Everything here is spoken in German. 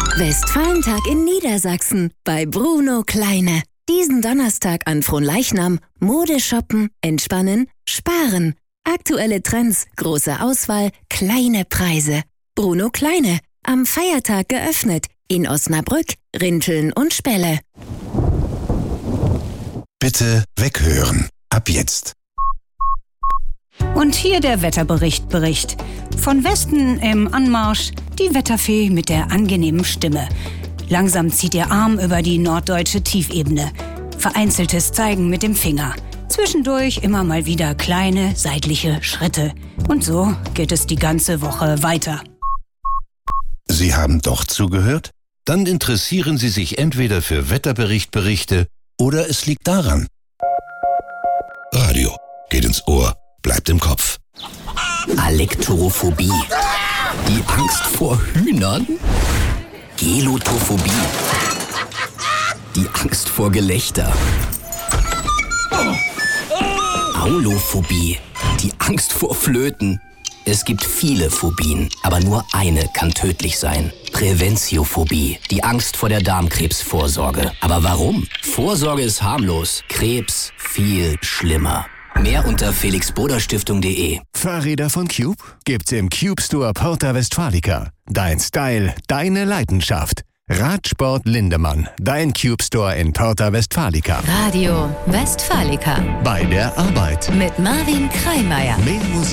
Westfalentag in Niedersachsen bei Bruno Kleine. Diesen Donnerstag an Fronleichnam Mode shoppen, entspannen, sparen. Aktuelle Trends, große Auswahl, kleine Preise. Bruno Kleine, am Feiertag geöffnet in Osnabrück, Rinteln und Spelle. Bitte weghören. Ab jetzt. Und hier der Wetterbericht. Von Westen im Anmarsch die Wetterfee mit der angenehmen Stimme. Langsam zieht ihr Arm über die norddeutsche Tiefebene. Vereinzeltes Zeigen mit dem Finger. Zwischendurch immer mal wieder kleine seitliche Schritte. Und so geht es die ganze Woche weiter. Sie haben doch zugehört? Dann interessieren Sie sich entweder für Wetterberichte oder es liegt daran. Radio geht ins Ohr, bleibt im Kopf. Alektorophobie. Die Angst vor Hühnern. Gelotophobie. Die Angst vor Gelächter. Aulophobie. Die Angst vor Flöten. Es gibt viele Phobien, aber nur eine kann tödlich sein. Präventiophobie, die Angst vor der Darmkrebsvorsorge. Aber warum? Vorsorge ist harmlos, Krebs viel schlimmer. Mehr unter felixboderstiftung.de. Fahrräder von Cube gibt's im Cube Store Porta Westfalica. Dein Style, deine Leidenschaft. Radsport Lindemann, dein Cube Store in Porta Westfalica. Radio Westfalica Bei der Arbeit. mit Marvin Kreimeier. Mehr Musik.